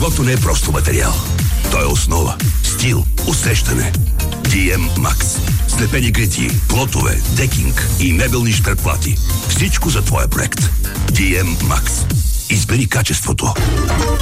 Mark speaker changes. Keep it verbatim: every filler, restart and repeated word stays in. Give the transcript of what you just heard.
Speaker 1: Дървото не е просто материал. Той е основа, стил, усещане. ди ем Max. Слепени греди, плотове, декинг и мебелни штракплати. Всичко за твоя проект. ди ем Max. Избери качеството.